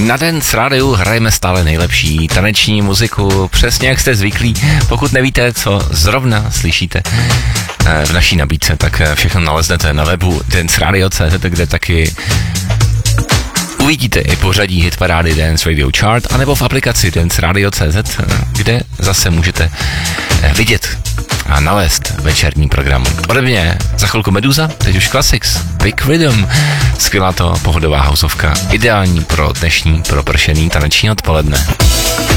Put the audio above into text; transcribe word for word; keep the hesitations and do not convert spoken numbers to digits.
Na Dance Rádiu hrajeme stále nejlepší taneční muziku, přesně jak jste zvyklí. Pokud nevíte, co zrovna slyšíte v naší nabídce, tak všechno naleznete na webu dance radio tečka cé zet, kde taky uvidíte i pořadí hitparády Dance Radio Chart, anebo v aplikaci Dance Radio tečka cé zet, kde zase můžete vidět a nalézt večerní program. Ode mě za chvilku Meduza, teď už Classics, Big Rhythm, skvělá to pohodová housovka, ideální pro dnešní propršený taneční odpoledne.